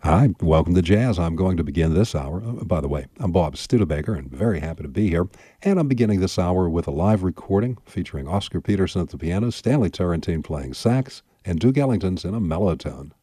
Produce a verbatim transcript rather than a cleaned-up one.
Hi, welcome to Jazz. I'm going to begin this hour. uh, By the way, I'm Bob Studebaker and very happy to be here. And I'm beginning this hour with a live recording featuring Oscar Peterson at the piano, Stanley Turrentine playing sax, and Duke Ellington's in a mellow tone.